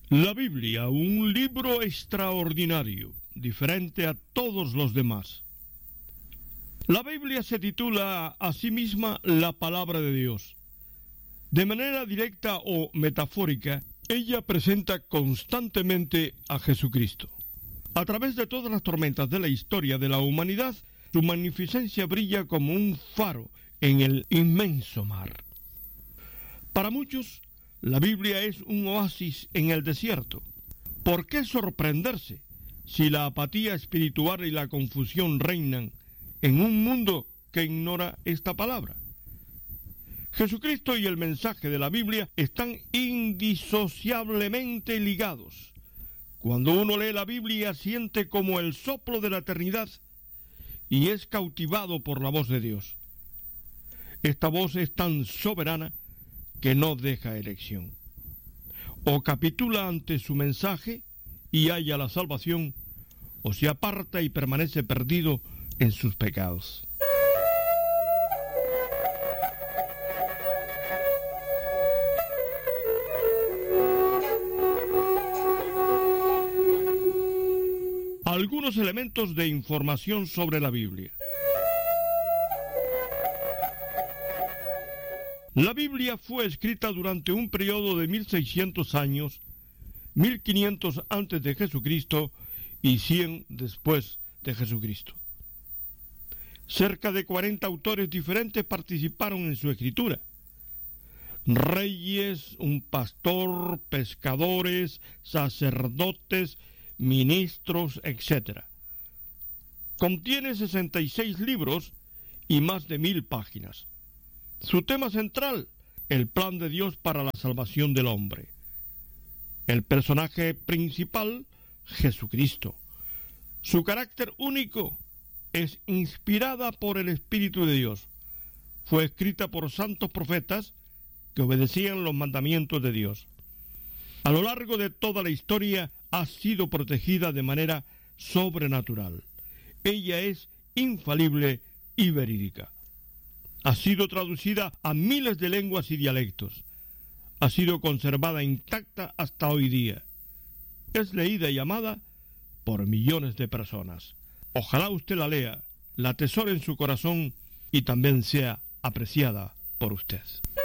La Biblia, un libro extraordinario, diferente a todos los demás. La Biblia se titula a sí misma la Palabra de Dios. De manera directa o metafórica, ella presenta constantemente a Jesucristo. A través de todas las tormentas de la historia de la humanidad, su magnificencia brilla como un faro en el inmenso mar. Para muchos, la Biblia es un oasis en el desierto. ¿Por qué sorprenderse si la apatía espiritual y la confusión reinan en un mundo que ignora esta palabra? Jesucristo y el mensaje de la Biblia están indisociablemente ligados. Cuando uno lee la Biblia, siente como el soplo de la eternidad y es cautivado por la voz de Dios. Esta voz es tan soberana que no deja elección. O capitula ante su mensaje y halla la salvación, o se aparta y permanece perdido en sus pecados. Algunos elementos de información sobre la Biblia. La Biblia fue escrita durante un periodo de 1600 años, 1500 antes de Jesucristo y 100 después de Jesucristo. Cerca de 40 autores diferentes participaron en su escritura. Reyes, un pastor, pescadores, sacerdotes, ministros, etc. Contiene 66 libros y más de 1000 páginas. Su tema central, el plan de Dios para la salvación del hombre. El personaje principal, Jesucristo. Su carácter único es inspirada por el Espíritu de Dios. Fue escrita por santos profetas que obedecían los mandamientos de Dios. A lo largo de toda la historia ha sido protegida de manera sobrenatural. Ella es infalible y verídica. Ha sido traducida a miles de lenguas y dialectos. Ha sido conservada intacta hasta hoy día. Es leída y amada por millones de personas. Ojalá usted la lea, la atesore en su corazón y también sea apreciada por usted.